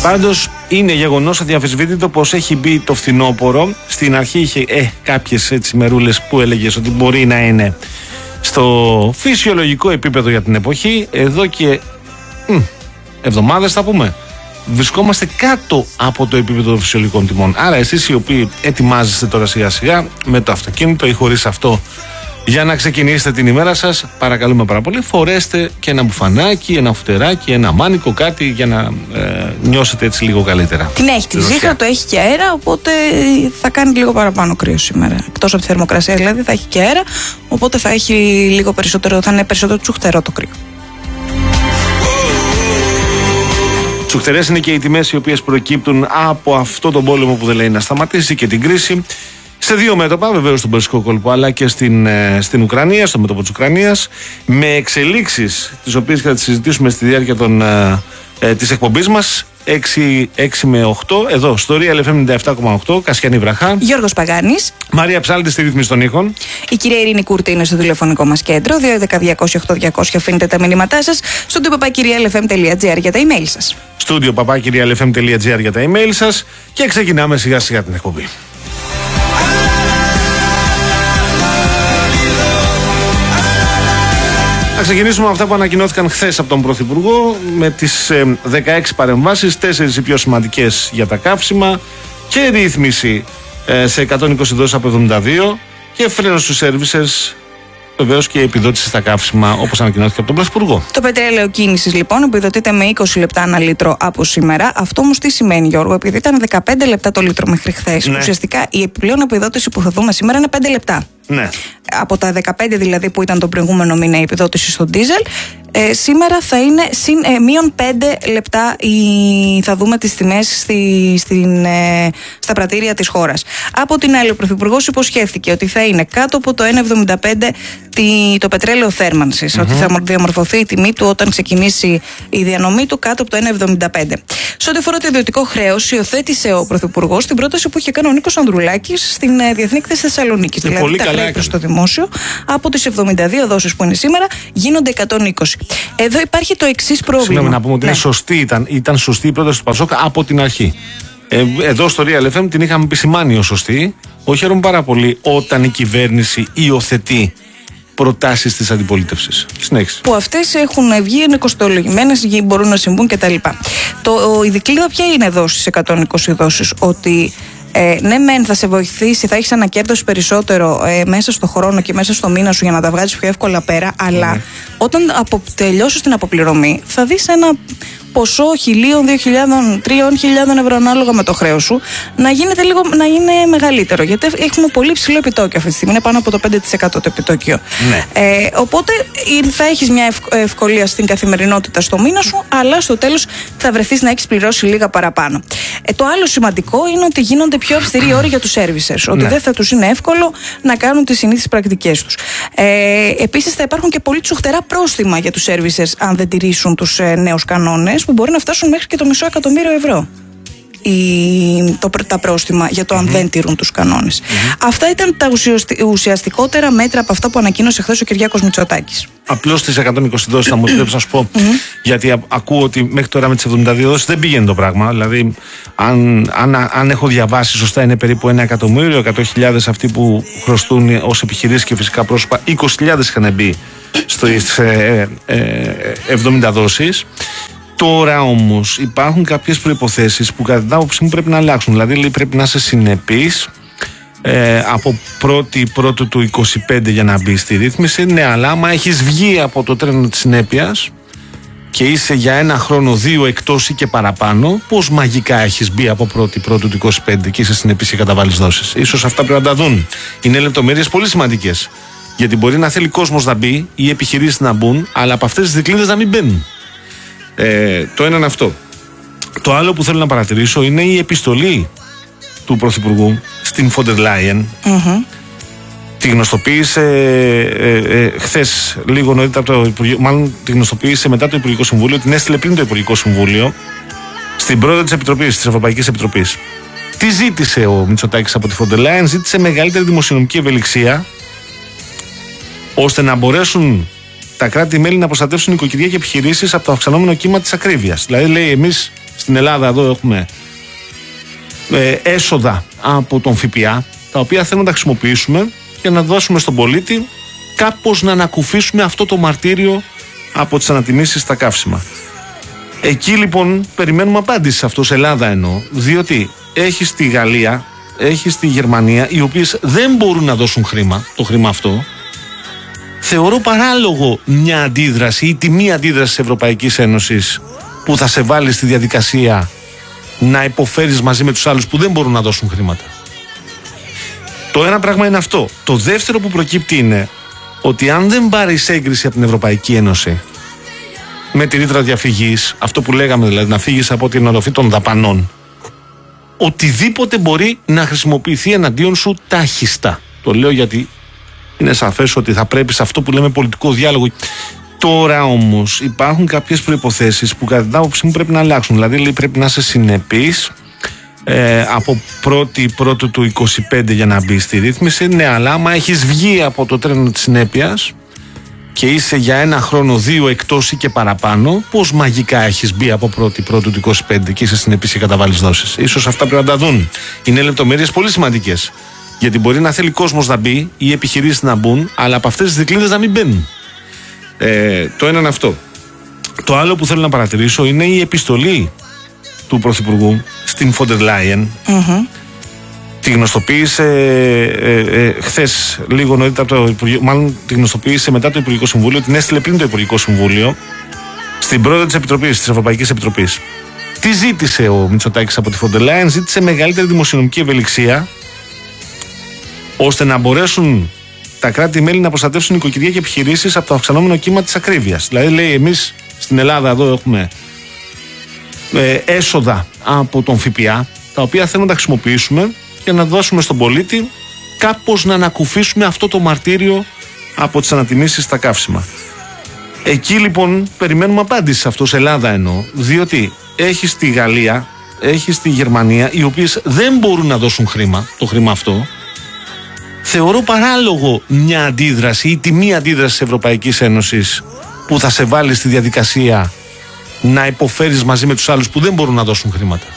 Πάντως είναι γεγονός αδιαμφισβήτητο πως έχει μπει το φθινόπωρο. Στην αρχή είχε κάποιες έτσι μερούλες που έλεγες ότι μπορεί να είναι στο φυσιολογικό επίπεδο για την εποχή. Εδώ και εβδομάδες θα πούμε, βρισκόμαστε κάτω από το επίπεδο των φυσιολογικών τιμών. Άρα εσείς οι οποίοι ετοιμάζεστε τώρα σιγά σιγά με το αυτοκίνητο ή χωρίς αυτό για να ξεκινήσετε την ημέρα σας, παρακαλούμε πάρα πολύ, φορέστε και ένα μπουφανάκι, ένα φουτεράκι, ένα μάνικο, κάτι για να νιώσετε έτσι λίγο καλύτερα. Την έχει τη ζύχα, το έχει και αέρα, οπότε θα κάνει λίγο παραπάνω κρύο σήμερα. Εκτός από τη θερμοκρασία δηλαδή θα έχει και αέρα, οπότε θα έχει λίγο περισσότερο, θα είναι περισσότερο τσουχτερό το κρύο. Τσουχτερές είναι και οι τιμές οι οποίες προκύπτουν από αυτό τον πόλεμο που δεν λέει να σταματήσει και την κρίση. Σε δύο μέτωπα, βεβαίως στον Περσικό κόλπο, αλλά και στην Ουκρανία, στο μέτωπο της Ουκρανίας, με εξελίξεις τις οποίες θα τις συζητήσουμε στη διάρκεια της εκπομπής μας. 6 με 8, εδώ στο Real FM 97,8, Κασιανή Βραχά. Γιώργος Παγάνης. Μαρία Ψάλτη στη ρύθμιση των ήχων. Η κυρία Ειρήνη Κούρτη είναι στο τηλεφωνικό μας κέντρο. 211-200-8200 αφήνετε τα μηνύματά σας. Στούντιο papakirialfm.gr για τα email σας. Στούντιο papakirialfm.gr για τα email σας. Και ξεκινάμε σιγά σιγά την εκπομπή. Θα ξεκινήσουμε με αυτά που ανακοινώθηκαν χθες από τον Πρωθυπουργό, με τις 16 παρεμβάσεις, 4 οι πιο σημαντικές για τα καύσιμα και ρύθμιση σε 120 δόσεις από 72 και φρένο στους σέρβισες, βεβαίως και επιδότηση στα καύσιμα, όπως ανακοινώθηκε από τον Πρωθυπουργό. Το πετρέλαιο κίνησης λοιπόν επιδοτείται με 20 λεπτά ανά λίτρο από σήμερα. Αυτό όμως τι σημαίνει, Γιώργο? Επειδή ήταν 15 λεπτά το λίτρο μέχρι χθες, ουσιαστικά η επιπλέον επιδότηση που θα δούμε σήμερα είναι 5 λεπτά. Ναι. Από τα 15 δηλαδή που ήταν τον προηγούμενο μήνα η επιδότηση στο ντίζελ, σήμερα θα είναι μείον 5 λεπτά θα δούμε τις τιμές στα πρατήρια της χώρας. Από την άλλη, ο Πρωθυπουργός υποσχέθηκε ότι θα είναι κάτω από το 1,75 το πετρέλαιο θέρμανσης, ότι θα διαμορφωθεί η τιμή του όταν ξεκινήσει η διανομή του κάτω από το 1,75. Σε ό,τι αφορά το ιδιωτικό χρέος, υιοθέτησε ο Πρωθυπουργός την πρόταση που είχε κάνει ο Νίκος Ανδρουλάκης στην Διεθνή Έκθεση Θεσσαλονίκης. Δηλαδή τα χρέη προς το δημόσιο από τις 72 δόσεις που είναι σήμερα γίνονται 120. Εδώ υπάρχει το εξής πρόβλημα. Συγγνώμη, να πούμε ότι ήταν σωστή η πρόταση του Πασόκ από την αρχή. Εδώ στο Real FM την είχαμε επισημάνει ως σωστή. Χαίρομαι πάρα πολύ όταν η κυβέρνηση υιοθετεί προτάσεις της αντιπολίτευσης. Συνέχισε. Που αυτές έχουν βγει, είναι κοστολογημένες, μπορούν να συμβούν κτλ. Η δικλείδα ποια είναι εδώ στις 120 δόσεις? Ότι ναι, μεν θα σε βοηθήσει, θα έχεις ανακέρδωση περισσότερο μέσα στο χρόνο και μέσα στο μήνα σου για να τα βγάζεις πιο εύκολα πέρα, αλλά όταν τελειώσεις την αποπληρωμή θα δεις ένα ποσό 1.000, 2.000, 3.000 ευρώ ανάλογα με το χρέος σου να είναι μεγαλύτερο. Γιατί έχουμε πολύ ψηλό επιτόκιο αυτή τη στιγμή, είναι πάνω από το 5% το επιτόκιο. Ναι. Οπότε θα έχεις μια ευκολία στην καθημερινότητα στο μήνα σου, αλλά στο τέλος θα βρεθείς να έχεις πληρώσει λίγα παραπάνω. Το άλλο σημαντικό είναι ότι γίνονται πιο αυστηροί όροι για τους servicers. Ότι δεν θα τους είναι εύκολο να κάνουν τις συνήθεις πρακτικές τους. Επίσης θα υπάρχουν και πολύ τσουχτερά πρόστιμα για τους servicers αν δεν τηρήσουν τους νέους κανόνες, που μπορεί να φτάσουν μέχρι και το $500.000 ευρώ. Τα πρόστιμα για το αν δεν τηρούν τους κανόνες. Αυτά ήταν τα ουσιαστικότερα μέτρα από αυτά που ανακοίνωσε χθες ο Κυριάκος Μητσοτάκης. Απλώς στις 120 δόσεις θα μου επιτρέψω να σου πω, γιατί ακούω ότι μέχρι τώρα με τις 72 δόσεις δεν πήγαινε το πράγμα. Δηλαδή, αν έχω διαβάσει σωστά, είναι περίπου 1.000.000, 100.000 αυτοί που χρωστούν ως επιχειρήσεις και φυσικά πρόσωπα. 20.000 είχαν μπει στις 70 δόσεις. Τώρα όμως υπάρχουν κάποιες προϋποθέσεις που κατά την άποψή μου πρέπει να αλλάξουν. Δηλαδή πρέπει να είσαι συνεπής από 1η του 25 για να μπει στη ρύθμιση. Ναι, αλλά άμα έχεις βγει από το τρένο της συνέπειας και είσαι για ένα χρόνο, 2 εκτός ή και παραπάνω, πώς μαγικά έχεις μπει από 1η του 25 και είσαι συνεπής και καταβάλεις δόσεις? Ίσως αυτά πρέπει να τα δουν. Είναι λεπτομέρειες πολύ σημαντικές. Γιατί μπορεί να θέλει κόσμος να μπει ή επιχειρήσεις να μπουν, αλλά από αυτές τις δικλείδες να μην μπαίνουν. Το ένα είναι αυτό. Το άλλο που θέλω να παρατηρήσω είναι η επιστολή του Πρωθυπουργού στην Φόντερ Λάιεν. Τη γνωστοποίησε χθες, λίγο νωρίτερα από το Υπουργείο, μάλλον τη γνωστοποίησε μετά το Υπουργικό Συμβούλιο, την έστειλε πριν το Υπουργικό Συμβούλιο στην πρόεδρο της Επιτροπής, της Ευρωπαϊκής Επιτροπής. Τι ζήτησε ο Μητσοτάκης από τη Φόντερ Λάιεν? Ζήτησε μεγαλύτερη δημοσιονομική ευελιξία, ώστε να μπορέσουν τα κράτη-μέλη να προστατεύσουν νοικοκυριά και επιχειρήσεις από το αυξανόμενο κύμα της ακρίβειας. Δηλαδή, λέει, εμείς στην Ελλάδα εδώ έχουμε έσοδα από τον ΦΠΑ, τα οποία θέλουμε να τα χρησιμοποιήσουμε για να δώσουμε στον πολίτη κάπως να ανακουφίσουμε αυτό το μαρτύριο από τις ανατιμήσεις στα καύσιμα. Εκεί λοιπόν περιμένουμε απάντηση σε αυτό, σε Ελλάδα εννοώ, διότι έχει στη Γαλλία, έχει στη Γερμανία, οι οποίες δεν μπορούν να δώσουν χρήμα, το χρήμα αυτό. Θεωρώ παράλογο μια αντίδραση ή τη μία αντίδραση της Ευρωπαϊκής Ένωσης που θα σε βάλει στη διαδικασία να υποφέρεις μαζί με τους άλλους που δεν μπορούν να δώσουν χρήματα. Το ένα πράγμα είναι αυτό. Το δεύτερο που προκύπτει είναι ότι αν δεν πάρεις έγκριση από την Ευρωπαϊκή Ένωση με τη ρήτρα διαφυγής, αυτό που λέγαμε δηλαδή, να φύγεις από την οροφή των δαπανών, οτιδήποτε μπορεί να χρησιμοποιηθεί εναντίον σου τάχιστα. Το λέω γιατί είναι σαφές ότι θα πρέπει σε αυτό που λέμε πολιτικό διάλογο. Τώρα όμως υπάρχουν κάποιες προϋποθέσεις που κατά την άποψή μου πρέπει να αλλάξουν. Δηλαδή πρέπει να είσαι συνεπής από 1η του 25 για να μπει στη ρύθμιση. Ναι, αλλά άμα έχεις βγει από το τρένο της συνέπειας και είσαι για ένα χρόνο, 2 εκτός ή και παραπάνω, πώς μαγικά έχεις μπει από 1η του 25 και είσαι συνεπής και καταβάλεις δόσεις? Ίσως αυτά πρέπει να τα δουν. Είναι λεπτομέρειες πολύ σημαντικές. Γιατί μπορεί να θέλει κόσμος να μπει ή επιχειρήσεις να μπουν, αλλά από αυτές τις δικλείδες να μην μπαίνουν. Το ένα είναι αυτό. Το άλλο που θέλω να παρατηρήσω είναι η επιστολή του Πρωθυπουργού στην Φόντερ Λάιεν. Τη γνωστοποίησε χθες, λίγο νωρίτερα από το Υπουργείο, μάλλον τη γνωστοποίησε μετά το Υπουργικό Συμβούλιο, την έστειλε πριν το Υπουργικό Συμβούλιο στην πρόεδρο της Επιτροπής, της Ευρωπαϊκής Επιτροπής. Τι ζήτησε ο Μητσοτάκης από τη Φόντερ Λάιεν? Ζήτησε μεγαλύτερη δημοσιονομική ευελιξία, ώστε να μπορέσουν τα κράτη-μέλη να προστατεύσουν νοικοκυριά και επιχειρήσεις από το αυξανόμενο κύμα της ακρίβειας. Δηλαδή, λέει, εμείς στην Ελλάδα εδώ έχουμε έσοδα από τον ΦΠΑ, τα οποία θέλουμε να τα χρησιμοποιήσουμε για να δώσουμε στον πολίτη κάπως να ανακουφίσουμε αυτό το μαρτύριο από τις ανατιμήσεις στα καύσιμα. Εκεί λοιπόν περιμένουμε απάντηση σε αυτό, σε Ελλάδα εννοώ, διότι έχει στη Γαλλία, έχει στη Γερμανία, οι οποίες δεν μπορούν να δώσουν χρήμα, το χρήμα αυτό. Θεωρώ παράλογο μια αντίδραση ή τη μία αντίδραση της Ευρωπαϊκής Ένωσης που θα σε βάλει στη διαδικασία να υποφέρεις μαζί με τους άλλους που δεν μπορούν να δώσουν χρήματα.